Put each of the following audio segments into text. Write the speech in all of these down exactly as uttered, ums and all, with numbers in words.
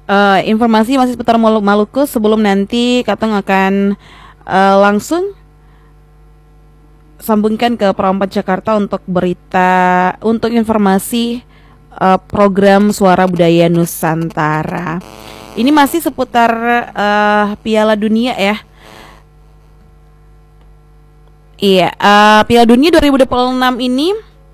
uh, informasi masih seputar Maluku sebelum nanti Katong akan uh, langsung sambungkan ke Perempat Jakarta untuk berita, untuk informasi uh, program Suara Budaya Nusantara. Ini masih seputar uh, Piala Dunia ya. Iya, uh, Piala Dunia dua ribu dua puluh enam ini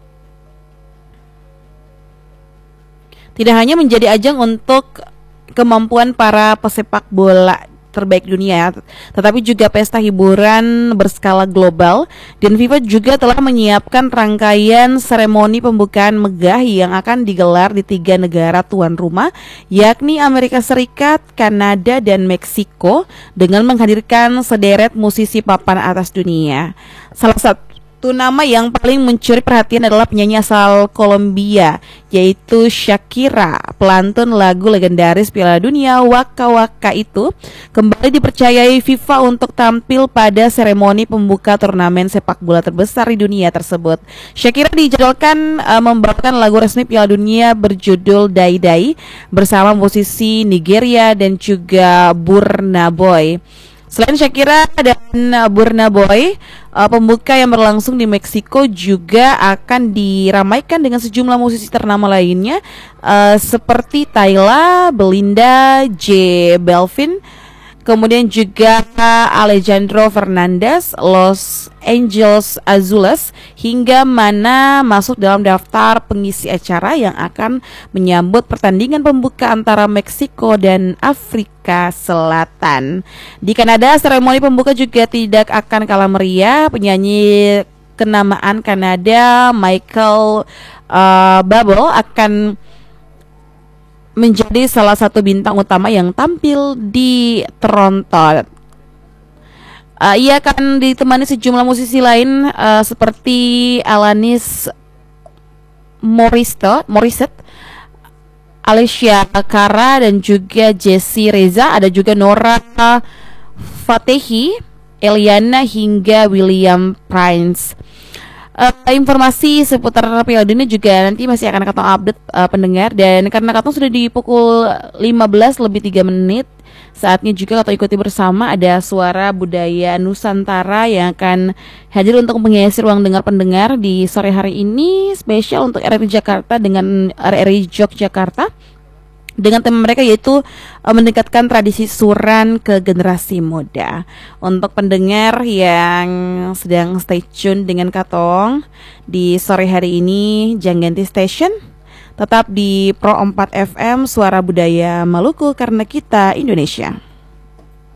tidak hanya menjadi ajang untuk kemampuan para pesepak bola terbaik dunia, tetapi juga pesta hiburan berskala global, dan FIFA juga telah menyiapkan rangkaian seremoni pembukaan megah yang akan digelar di tiga negara tuan rumah, yakni Amerika Serikat, Kanada, dan Meksiko, dengan menghadirkan sederet musisi papan atas dunia. Salah satu Satu nama yang paling mencuri perhatian adalah penyanyi asal Kolombia, yaitu Shakira. Pelantun lagu legendaris Piala Dunia Waka Waka itu kembali dipercayai FIFA untuk tampil pada seremoni pembuka turnamen sepak bola terbesar di dunia tersebut. Shakira dijadwalkan uh, membawakan lagu resmi Piala Dunia berjudul Dai Dai bersama musisi Nigeria dan juga Burna Boy. Selain Shakira dan Burna Boy, uh, pembuka yang berlangsung di Meksiko juga akan diramaikan dengan sejumlah musisi ternama lainnya, uh, seperti Tyla, Belinda, J Balvin, kemudian juga Alejandro Fernandez, Los Angeles Azules, hingga Mana masuk dalam daftar pengisi acara yang akan menyambut pertandingan pembuka antara Meksiko dan Afrika Selatan. Di Kanada, seremoni pembuka juga tidak akan kalah meriah. Penyanyi kenamaan Kanada Michael uh, Bublé akan menjadi salah satu bintang utama yang tampil di Toronto. Uh, ia akan ditemani sejumlah musisi lain uh, seperti Alanis Morissette, Morissette, Alicia Cara, dan juga Jessie Reza. Ada juga Nora Fatehi, Eliana, hingga William Prince. Uh, informasi seputar Piala Dunia juga nanti masih akan Katong update uh, pendengar, dan karena Katong sudah di pukul lima belas lebih tiga menit, saatnya juga Katong ikuti bersama ada Suara Budaya Nusantara yang akan hadir untuk mengisi ruang dengar pendengar di sore hari ini, spesial untuk R R I Jakarta dengan R R I Yogyakarta, dengan tema mereka yaitu uh, mendekatkan tradisi suran ke generasi muda. Untuk pendengar yang sedang stay tune dengan Katong di sore hari ini, jangan ganti station, tetap di Pro empat F M Suara Budaya Maluku, karena kita Indonesia.